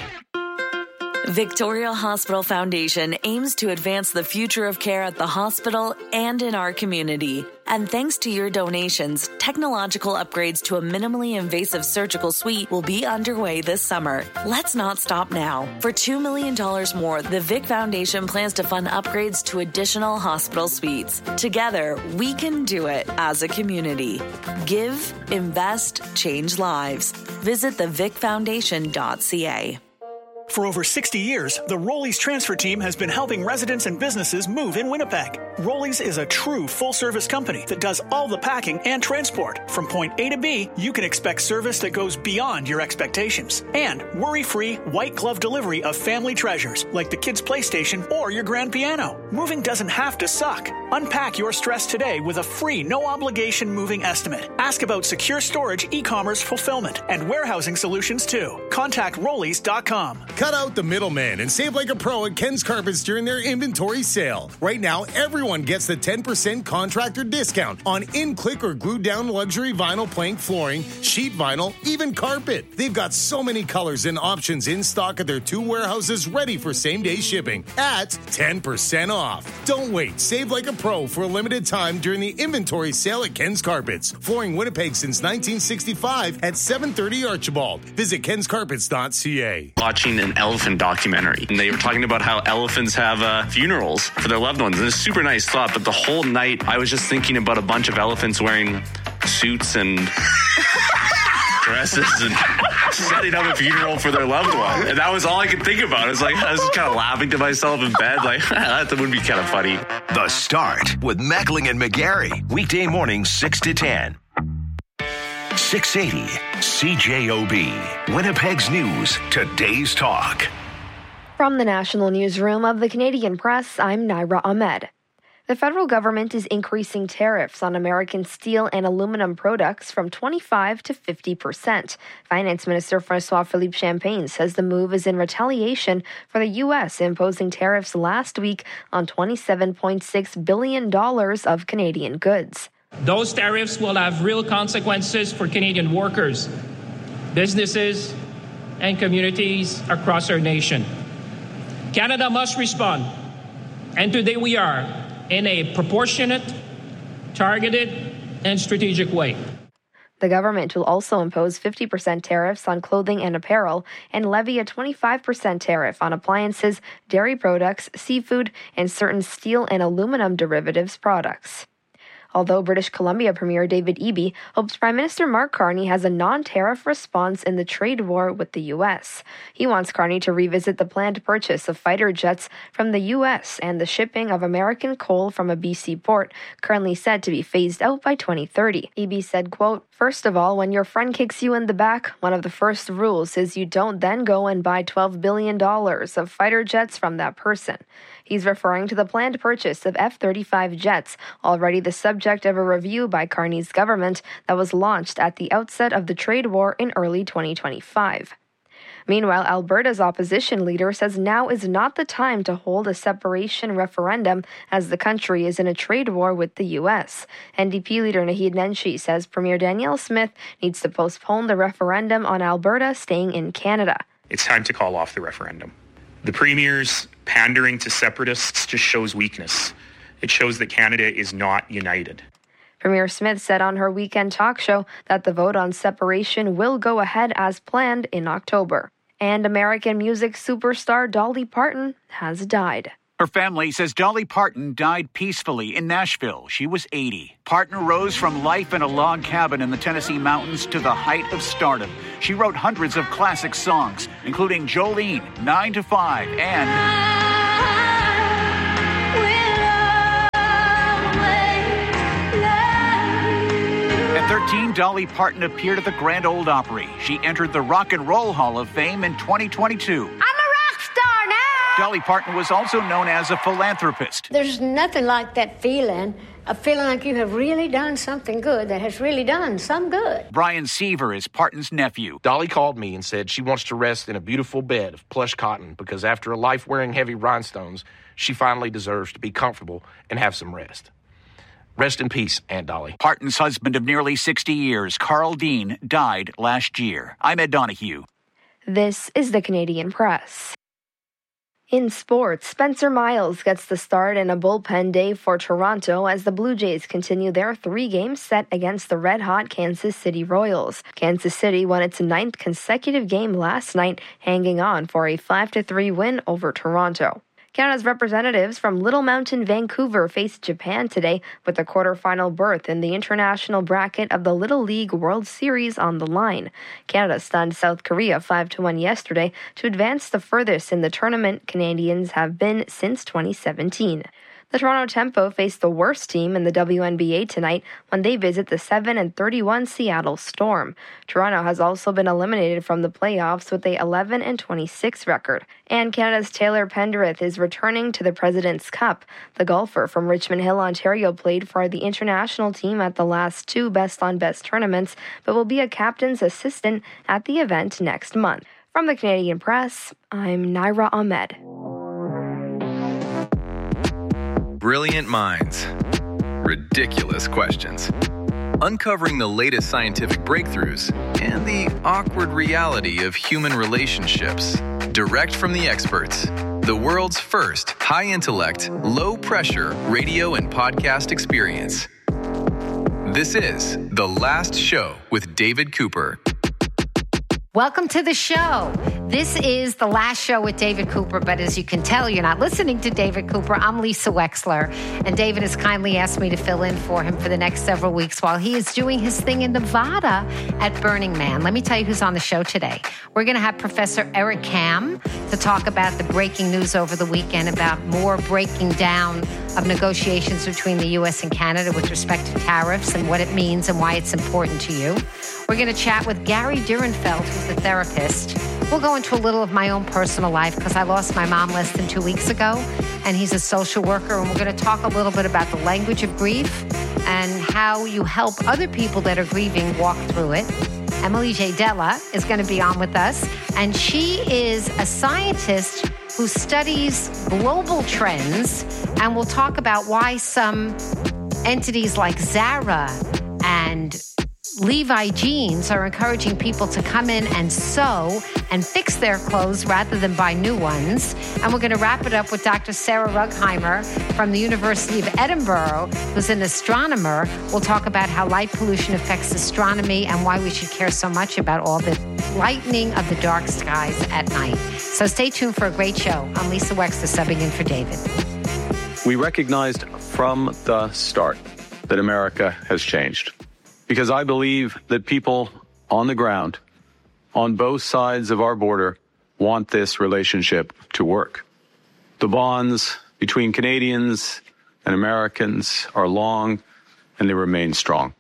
Victoria Hospital Foundation aims to advance the future of care at the hospital and in our community. And thanks to your donations, technological upgrades to a minimally invasive surgical suite will be underway this summer. Let's not stop now. For two million dollars more, the Vic Foundation plans to fund upgrades to additional hospital suites. Together, we can do it as a community. Give, invest, change lives. Visit the vic foundation dot c a. For over sixty years, the Rollies transfer team has been helping residents and businesses move in Winnipeg. Rollies is a true full-service company that does all the packing and transport. From point A to B, you can expect service that goes beyond your expectations. And worry-free, white-glove delivery of family treasures like the kids' PlayStation or your grand piano. Moving doesn't have to suck. Unpack your stress today with a free, no-obligation moving estimate. Ask about secure storage, e-commerce fulfillment, and warehousing solutions too. Contact Rollies dot com. Cut out the middleman and save like a pro at Ken's Carpets during their inventory sale. Right now, everyone gets the ten percent contractor discount on in-click or glued-down luxury vinyl plank flooring, sheet vinyl, even carpet. They've got so many colors and options in stock at their two warehouses ready for same-day shipping at ten percent off. Don't wait. Save like a pro for a limited time during the inventory sale at Ken's Carpets. Flooring Winnipeg since nineteen sixty-five at seven thirty Archibald. Visit kens carpets dot c a. Watching an elephant documentary, and they were talking about how elephants have uh, funerals for their loved ones, and it's a super nice thought, but the whole night I was just thinking about a bunch of elephants wearing suits and dresses and setting up a funeral for their loved one, and that was all I could think about. It's like I was just kind of laughing to myself in bed, like that would be kind of funny. The Start with Mackling and McGarry, weekday mornings six to ten. six eighty C J O B, Winnipeg's News, today's talk. From the National Newsroom of the Canadian Press, I'm Naira Ahmed. The federal government is increasing tariffs on American steel and aluminum products from twenty-five to fifty percent. Finance Minister François-Philippe Champagne says the move is in retaliation for the U S imposing tariffs last week on twenty-seven point six billion dollars of Canadian goods. Those tariffs will have real consequences for Canadian workers, businesses, and communities across our nation. Canada must respond, and today we are, in a proportionate, targeted, and strategic way. The government will also impose fifty percent tariffs on clothing and apparel and levy a twenty-five percent tariff on appliances, dairy products, seafood, and certain steel and aluminum derivatives products. Although British Columbia Premier David Eby hopes Prime Minister Mark Carney has a non-tariff response in the trade war with the U S. He wants Carney to revisit the planned purchase of fighter jets from the U S and the shipping of American coal from a B C port, currently said to be phased out by twenty thirty. Eby said, quote, "First of all, when your friend kicks you in the back, one of the first rules is you don't then go and buy twelve billion dollars of fighter jets from that person." He's referring to the planned purchase of F thirty-five jets, already the subject of a review by Carney's government that was launched at the outset of the trade war in early twenty twenty-five. Meanwhile, Alberta's opposition leader says now is not the time to hold a separation referendum as the country is in a trade war with the U S. N D P leader Naheed Nenshi says Premier Danielle Smith needs to postpone the referendum on Alberta staying in Canada. It's time to call off the referendum. The Premier's pandering to separatists just shows weakness. It shows that Canada is not united. Premier Smith said on her weekend talk show that the vote on separation will go ahead as planned in October. And American music superstar Dolly Parton has died. Her family says Dolly Parton died peacefully in Nashville. She was eighty. Parton rose from life in a log cabin in the Tennessee mountains to the height of stardom. She wrote hundreds of classic songs, including Jolene, nine to five, and At thirteen, Dolly Parton appeared at the Grand Ole Opry. She entered the Rock and Roll Hall of Fame in twenty twenty-two. I'm a rock star now! Dolly Parton was also known as a philanthropist. There's nothing like that feeling, a feeling like you have really done something good that has really done some good. Brian Seaver is Parton's nephew. Dolly called me and said she wants to rest in a beautiful bed of plush cotton because after a life wearing heavy rhinestones, she finally deserves to be comfortable and have some rest. Rest in peace, Aunt Dolly. Parton's husband of nearly sixty years, Carl Dean, died last year. I'm Ed Donahue. This is the Canadian Press. In sports, Spencer Miles gets the start in a bullpen day for Toronto as the Blue Jays continue their three-game set against the red-hot Kansas City Royals. Kansas City won its ninth consecutive game last night, hanging on for a five to three win over Toronto. Canada's representatives from Little Mountain, Vancouver faced Japan today with a quarterfinal berth in the international bracket of the Little League World Series on the line. Canada stunned South Korea five to one yesterday to advance the furthest in the tournament Canadians have been since twenty seventeen. The Toronto Tempo face the worst team in the W N B A tonight when they visit the seven and thirty-one Seattle Storm. Toronto has also been eliminated from the playoffs with a eleven and twenty-six record. And Canada's Taylor Pendrith is returning to the President's Cup. The golfer from Richmond Hill, Ontario played for the international team at the last two Best on Best tournaments, but will be a captain's assistant at the event next month. From the Canadian Press, I'm Naira Ahmed. Brilliant minds, ridiculous questions, uncovering the latest scientific breakthroughs and the awkward reality of human relationships. Direct from the experts, the world's first high-intellect, low-pressure radio and podcast experience. This is The Last Show with David Cooper. Welcome to the show. This is The Last Show with David Cooper, but as you can tell, you're not listening to David Cooper. I'm Lisa Wexler, and David has kindly asked me to fill in for him for the next several weeks while he is doing his thing in Nevada at Burning Man. Let me tell you who's on the show today. We're going to have Professor Eric Kam to talk about the breaking news over the weekend about more breaking down of negotiations between the U S and Canada with respect to tariffs and what it means and why it's important to you. We're going to chat with Gary Durenfeld, who's a therapist. We'll go into a little of my own personal life because I lost my mom less than two weeks ago, and he's a social worker, and we're going to talk a little bit about the language of grief and how you help other people that are grieving walk through it. Emily J. Della is going to be on with us, and she is a scientist who studies global trends, and we'll talk about why some entities like Zara and Levi Jeans are encouraging people to come in and sew and fix their clothes rather than buy new ones. And we're going to wrap it up with Doctor Sarah Rugheimer from the University of Edinburgh, who's an astronomer. We'll talk about how light pollution affects astronomy and why we should care so much about all the lightening of the dark skies at night. So stay tuned for a great show. I'm Lisa Wexler, subbing in for David. We recognized from the start that America has changed. Because I believe that people on the ground, on both sides of our border, want this relationship to work. The bonds between Canadians and Americans are long, and they remain strong.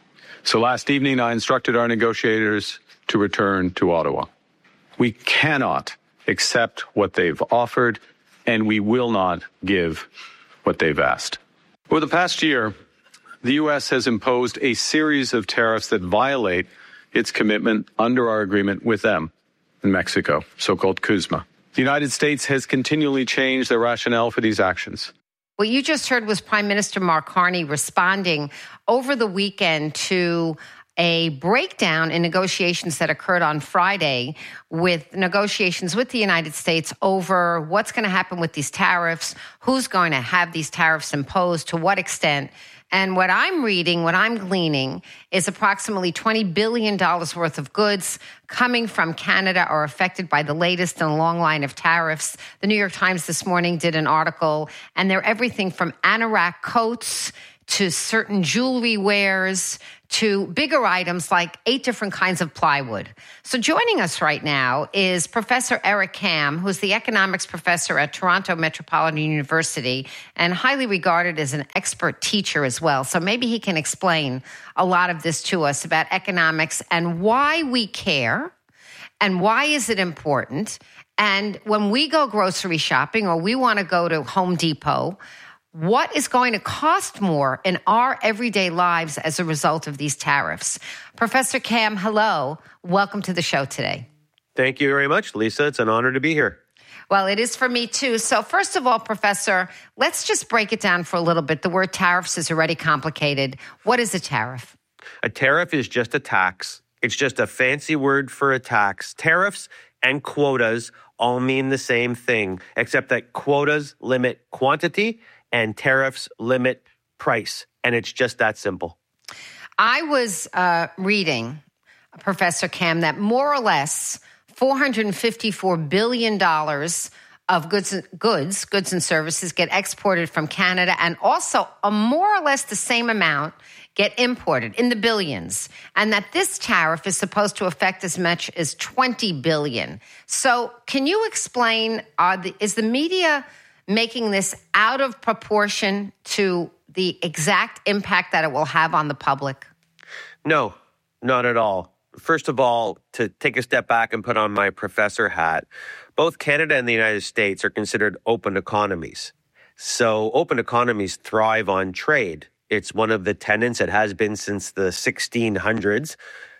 So last evening, I instructed our negotiators to return to Ottawa. We cannot accept what they've offered, and we will not give what they've asked. Over the past year, the U S has imposed a series of tariffs that violate its commitment under our agreement with them in Mexico, so-called CUSMA. The United States has continually changed their rationale for these actions. What you just heard was Prime Minister Mark Carney responding over the weekend to a breakdown in negotiations that occurred on Friday with negotiations with the United States over what's going to happen with these tariffs, who's going to have these tariffs imposed, to what extent. And what I'm reading, what I'm gleaning, is approximately twenty billion dollars worth of goods coming from Canada are affected by the latest in a long line of tariffs. The New York Times this morning did an article, and they're everything from anorak coats to certain jewelry wares to bigger items like eight different kinds of plywood. So joining us right now is Professor Eric Kam, who's the economics professor at Toronto Metropolitan University and highly regarded as an expert teacher as well. So maybe he can explain a lot of this to us about economics and why we care and why is it important. And when we go grocery shopping or we want to go to Home Depot, what is going to cost more in our everyday lives as a result of these tariffs? Professor Kam, hello. Welcome to the show today. Thank you very much, Lisa. It's an honor to be here. Well, it is for me too. So first of all, Professor, let's just break it down for a little bit. The word tariffs is already complicated. What is a tariff? A tariff is just a tax. It's just a fancy word for a tax. Tariffs and quotas all mean the same thing, except that quotas limit quantity and tariffs limit price. And it's just that simple. I was uh, reading, Professor Kam, that more or less four hundred fifty-four billion dollars of goods, goods, goods and services get exported from Canada, and also a more or less the same amount get imported in the billions, and that this tariff is supposed to affect as much as twenty billion dollars. So can you explain, are the, is the media making this out of proportion to the exact impact that it will have on the public? No, not at all. First of all, to take a step back and put on my professor hat, both Canada and the United States are considered open economies. So open economies thrive on trade. It's one of the tenets. It has been since the sixteen hundreds.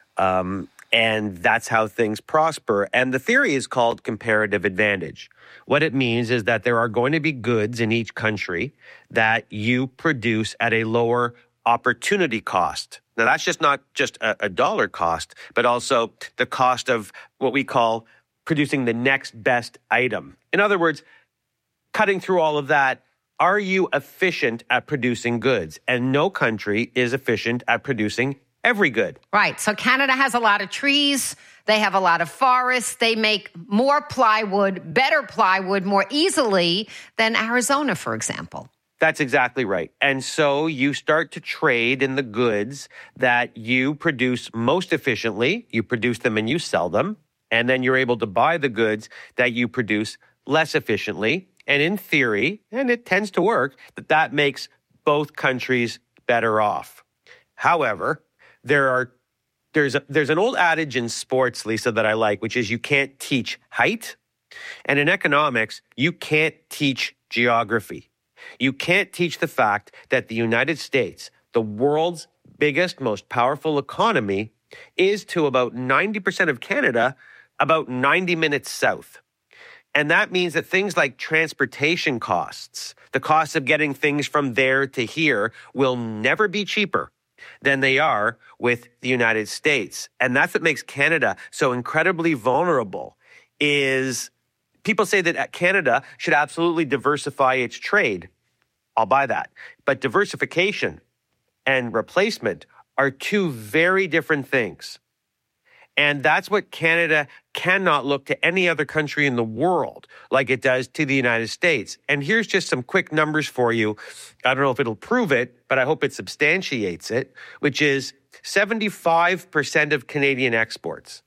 Um, and that's how things prosper. And the theory is called comparative advantage. What it means is that there are going to be goods in each country that you produce at a lower opportunity cost. Now, that's just not just a, a dollar cost, but also the cost of what we call producing the next best item. In other words, cutting through all of that, are you efficient at producing goods? And no country is efficient at producing every good. Right. So Canada has a lot of trees. They have a lot of forests. They make more plywood, better plywood more easily than Arizona, for example. That's exactly right. And so you start to trade in the goods that you produce most efficiently. You produce them and you sell them. And then you're able to buy the goods that you produce less efficiently. And in theory, and it tends to work, that that makes both countries better off. However, there are there's a, there's an old adage in sports, Lisa, that I like, which is you can't teach height. And in economics, you can't teach geography. You can't teach the fact that the United States, the world's biggest, most powerful economy, is to about ninety percent of Canada, about ninety minutes south. And that means that things like transportation costs, the cost of getting things from there to here, will never be cheaper than they are with the United States. And that's what makes Canada so incredibly vulnerable, is people say that Canada should absolutely diversify its trade. I'll buy that. But diversification and replacement are two very different things. And that's what Canada cannot look to any other country in the world like it does to the United States. And here's just some quick numbers for you. I don't know if it'll prove it, but I hope it substantiates it, which is seventy-five percent of Canadian exports,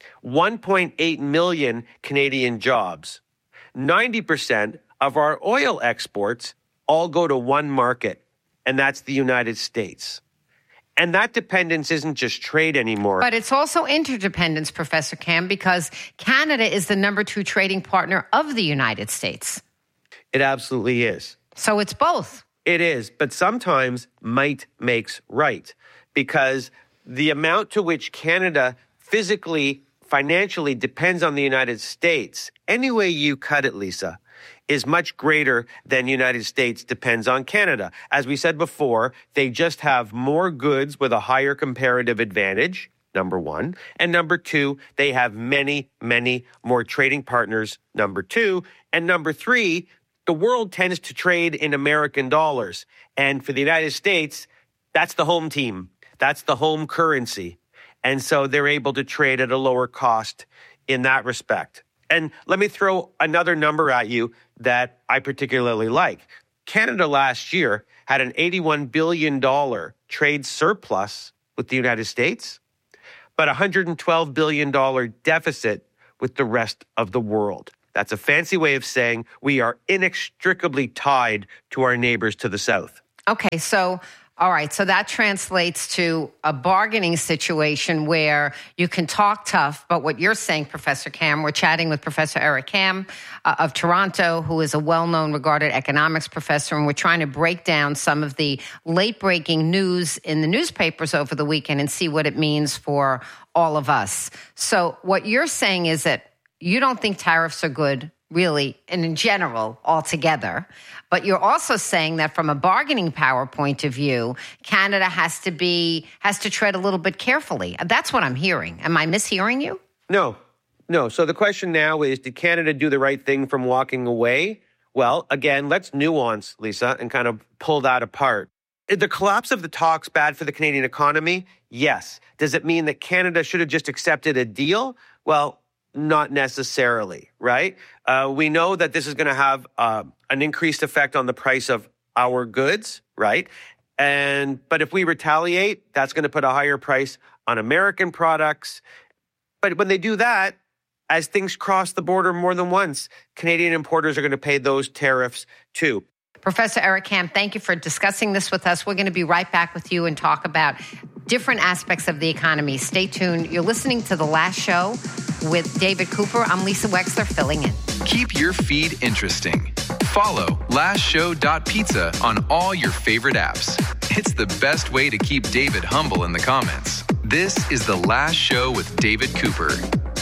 one point eight million Canadian jobs, ninety percent of our oil exports all go to one market, and that's the United States. And that dependence isn't just trade anymore. But it's also interdependence, Professor Cam, because Canada is the number two trading partner of the United States. It absolutely is. So it's both. It is. But sometimes might makes right, because the amount to which Canada physically, financially depends on the United States, any way you cut it, Lisa, is much greater than the United States depends on Canada. As we said before, they just have more goods with a higher comparative advantage, number one. And number two, they have many, many more trading partners, number two. And number three, the world tends to trade in American dollars. And for the United States, that's the home team. That's the home currency. And so they're able to trade at a lower cost in that respect. And let me throw another number at you that I particularly like. Canada last year had an eighty-one billion dollars trade surplus with the United States, but a one hundred twelve billion dollars deficit with the rest of the world. That's a fancy way of saying we are inextricably tied to our neighbors to the south. Okay, so all right, so that translates to a bargaining situation where you can talk tough, but what you're saying, Professor Cam, we're chatting with Professor Eric Kam uh, of Toronto, who is a well-known, regarded economics professor, and we're trying to break down some of the late-breaking news in the newspapers over the weekend and see what it means for all of us. So what you're saying is that you don't think tariffs are good, really, and in general, altogether. But you're also saying that from a bargaining power point of view, Canada has to be, has to tread a little bit carefully. That's what I'm hearing. Am I mishearing you? No, no. So the question now is, did Canada do the right thing from walking away? Well, again, let's nuance, Lisa, and kind of pull that apart. Is the collapse of the talks bad for the Canadian economy? Yes. Does it mean that Canada should have just accepted a deal? Well, not necessarily, right? Uh, we know that this is going to have uh, an increased effect on the price of our goods, right? And but if we retaliate, that's going to put a higher price on American products. But when they do that, as things cross the border more than once, Canadian importers are going to pay those tariffs too. Professor Eric Kam, thank you for discussing this with us. We're going to be right back with you and talk about different aspects of the economy. Stay tuned. You're listening to The Last Show with David Cooper. I'm Lisa Wexler, filling in. Keep your feed interesting. Follow last show dot pizza on all your favorite apps. It's the best way to keep David humble in the comments. This is The Last Show with David Cooper.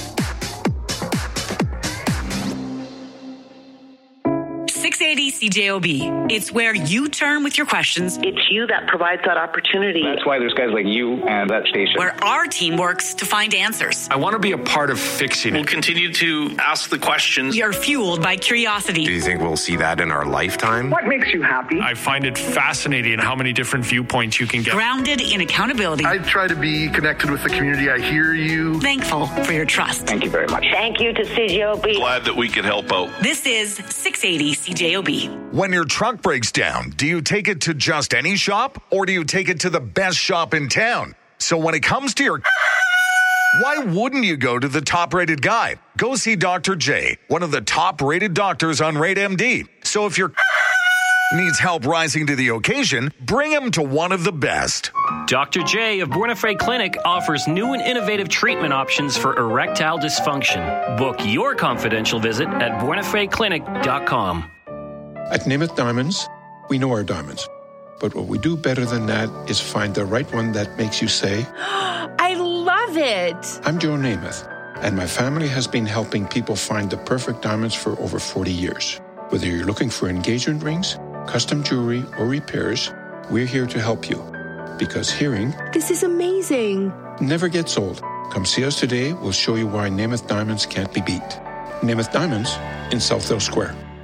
six eighty C J O B. It's where you turn with your questions. It's you that provides that opportunity. That's why there's guys like you and that station. Where our team works to find answers. I want to be a part of fixing it. We'll continue to ask the questions. We are fueled by curiosity. Do you think we'll see that in our lifetime? What makes you happy? I find it fascinating how many different viewpoints you can get. Grounded in accountability. I try to be connected with the community. I hear you. Thankful for your trust. Thank you very much. Thank you to C J O B. Glad that we could help out. This is six eighty C J O B. When your truck breaks down, do you take it to just any shop or do you take it to the best shop in town? So when it comes to your why wouldn't you go to the top-rated guy? Go see Doctor J, one of the top-rated doctors on Rate M D. So if your needs help rising to the occasion, bring him to one of the best. Doctor J of Born Afraid Clinic offers new and innovative treatment options for erectile dysfunction. Book your confidential visit at born afraid clinic dot com. At Namath Diamonds, we know our diamonds. But what we do better than that is find the right one that makes you say, I love it. I'm Joe Namath, and my family has been helping people find the perfect diamonds for over forty years. Whether you're looking for engagement rings, custom jewelry, or repairs, we're here to help you. Because hearing, this is amazing, never gets old. Come see us today. We'll show you why Namath Diamonds can't be beat. Namath Diamonds in Southdale Square.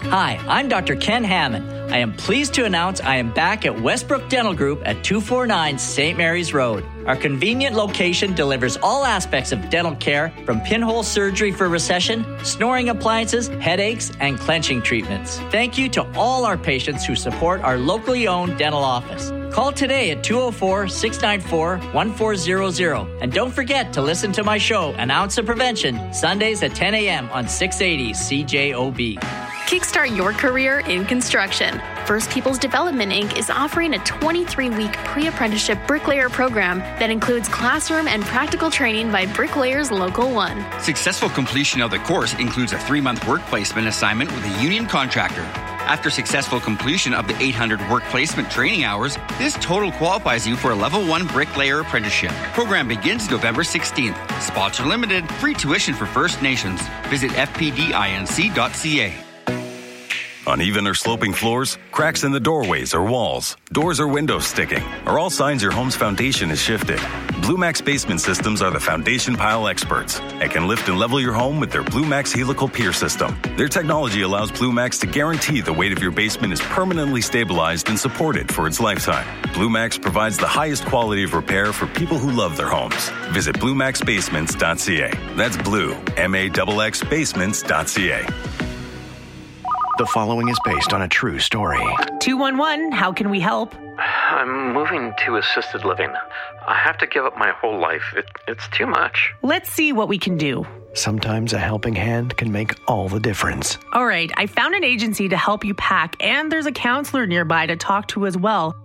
Hi, I'm Doctor Ken Hammond. I am pleased to announce I am back at Westbrook Dental Group at two forty-nine Saint Mary's Road. Our convenient location delivers all aspects of dental care, from pinhole surgery for recession, snoring appliances, headaches, and clenching treatments. Thank you to all our patients who support our locally owned dental office. Call today at two oh four, six nine four, one four zero zero. And don't forget to listen to my show, An Ounce of Prevention, Sundays at ten a.m. on six eighty C J O B. Kickstart your career in construction. First Peoples Development Incorporated is offering a twenty-three week pre-apprenticeship bricklayer program that includes classroom and practical training by Bricklayers Local one. Successful completion of the course includes a three-month work placement assignment with a union contractor. After successful completion of the eight hundred work placement training hours, this total qualifies you for a level one bricklayer apprenticeship. Program begins November sixteenth. Spots are limited. Free tuition for First Nations. Visit f p d inc dot c a. Uneven or sloping floors, cracks in the doorways or walls, doors or windows sticking, are all signs your home's foundation is shifted. Blue Max Basement Systems are the foundation pile experts and can lift and level your home with their Blue Max Helical Pier System. Their technology allows Blue Max to guarantee the weight of your basement is permanently stabilized and supported for its lifetime. Blue Max provides the highest quality of repair for people who love their homes. Visit blue max basements dot c a. That's blue, M A X X basements dot c a. The following is based on a true story. two one one, how can we help? I'm moving to assisted living. I have to give up my whole life. It, it's too much. Let's see what we can do. Sometimes a helping hand can make all the difference. All right, I found an agency to help you pack, and there's a counselor nearby to talk to as well.